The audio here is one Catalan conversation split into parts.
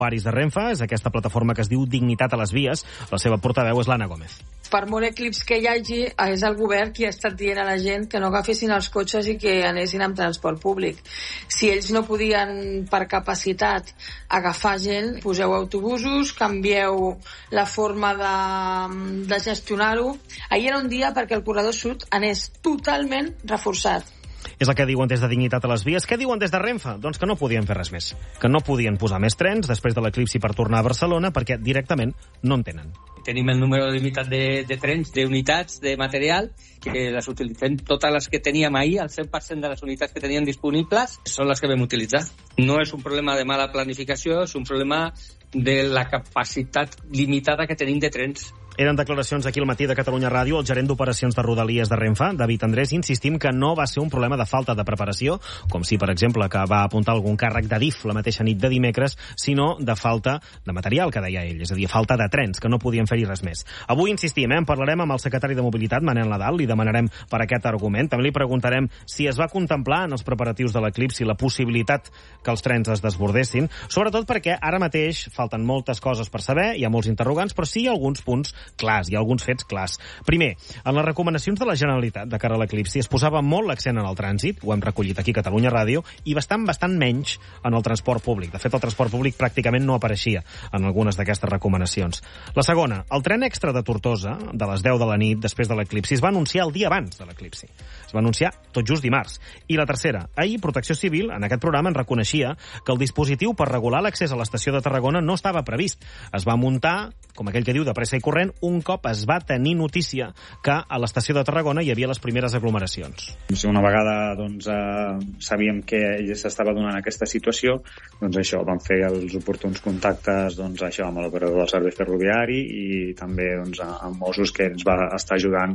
usuaris de Renfe, és aquesta plataforma que es diu Dignitat a les Vies. La seva portaveu és l'Anna Gómez. Per molt eclips que hi hagi, és el govern qui ha estat dient a la gent que no agafessin els cotxes i que anessin amb transport públic. Si ells no podien, per capacitat, agafar gent, poseu autobusos, canvieu la forma de gestionar-ho. Ahir era un dia perquè el corredor sud anés totalment reforçat. És el que diuen des de Dignitat a les Vies. Què diuen des de Renfe? Doncs que no podien fer res més. Que no podien posar més trens després de l'eclipsi per tornar a Barcelona perquè directament no en tenen. Tenim el número limitat de trens, d'unitats, de material, que les utilitzem totes les que teníem ahir, el 100% de les unitats que teníem disponibles són les que vam utilitzar. No és un problema de mala planificació, és un problema de la capacitat limitada que tenim de trens. Eren declaracions aquí al matí de Catalunya Ràdio. El gerent d'operacions de Rodalies de Renfe, David Andrés, insistint que no va ser un problema de falta de preparació, com si, per exemple, que va apuntar algun càrrec de DIF la mateixa nit de dimecres, sinó de falta de material, que deia ell, és a dir, falta de trens, que no podien fer-hi res més. Avui insistim, en parlarem amb el secretari de Mobilitat, Manel Nadal, li demanarem per aquest argument. També li preguntarem si es va contemplar en els preparatius de l'eclipsi la possibilitat que els trens es desbordessin, sobretot perquè ara mateix falten moltes coses per saber, hi ha molts interrogants, però sí hi ha alguns punts clars, hi ha alguns fets clars. Primer, en les recomanacions de la Generalitat de cara a l'eclipsi es posava molt l'accent en el trànsit, ho hem recollit aquí a Catalunya Ràdio, i bastant menys en el transport públic. De fet, el transport públic pràcticament no apareixia en algunes d'aquestes recomanacions. La segona, el tren extra de Tortosa, de les 10 de la nit, després de l'eclipsi, es va anunciar el dia abans de l'eclipsi. Es va anunciar tot just dimarts. I la tercera, ahir Protecció Civil, en aquest programa, en reconeixia que el dispositiu per regular l'accés a l'estació de Tarragona no estava previst. Es va muntar, com aquell que diu de pressa i corrent, un cop es va tenir notícia que a l'estació de Tarragona hi havia les primeres aglomeracions. Una vegada sabíem que ell s'estava donant aquesta situació, això, vam fer els oportuns contactes amb l'operador del servei ferroviari i també amb Mossos, que ens va estar ajudant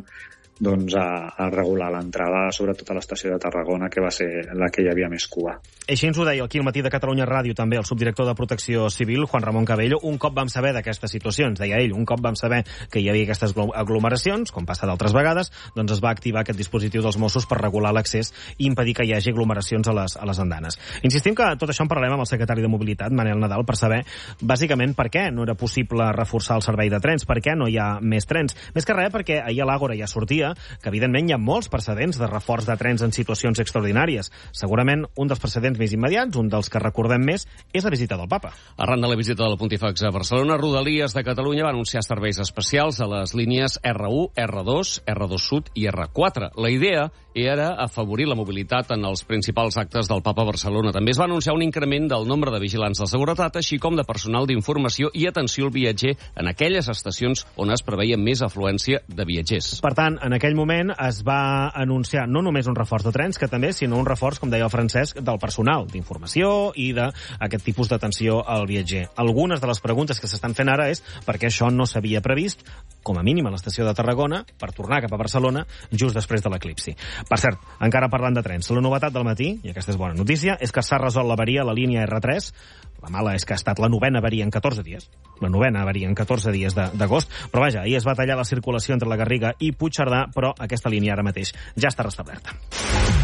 a regular l'entrada, sobretot a l'estació de Tarragona, que va ser la que hi havia més cua. Així ens ho deia aquí al matí de Catalunya Ràdio també el subdirector de Protecció Civil, Juan Ramon Cabello. Un cop vam saber d'aquesta situació, ens deia ell, un cop vam saber que hi havia aquestes aglomeracions, com passa d'altres vegades, doncs es va activar aquest dispositiu dels Mossos per regular l'accés i impedir que hi hagi aglomeracions a les andanes. Insistim que tot això en parlem amb el secretari de Mobilitat, Manel Nadal, per saber bàsicament per què no era possible reforçar el servei de trens, per què no hi ha més trens. Més que res perquè ahir a l'Àgora ja sortia que evidentment hi ha molts precedents de reforç de trens en situacions extraordinàries. Segurament un dels precedents més immediats, un dels que recordem més, és la visita del Papa. Arran de la visita del Pontífex a Barcelona, Rodalies de Catalunya va anunciar serveis especials a les línies R1, R2, R2 Sud i R4. La idea era afavorir la mobilitat en els principals actes del Papa a Barcelona. També es va anunciar un increment del nombre de vigilants de seguretat, així com de personal d'informació i atenció al viatger en aquelles estacions on es preveia més afluència de viatgers. Per tant, en aquell moment es va anunciar no només un reforç de trens, que també, sinó un reforç, com deia el Francesc, del personal d'informació i d'aquest tipus d'atenció al viatger. Algunes de les preguntes que s'estan fent ara és per què això no s'havia previst, com a mínim a l'estació de Tarragona, per tornar cap a Barcelona just després de l'eclipsi. Per cert, encara parlant de trens, la novetat del matí, i aquesta és bona notícia, és que s'ha resolt l'avaria a la línia R3. La mala és que ha estat la 9a avaria en 14 dies. La 9a avaria en 14 dies d'agost. Però vaja, ahir es va tallar la circulació entre la Garriga i Puigcerdà, però aquesta línia ara mateix ja està restablerta.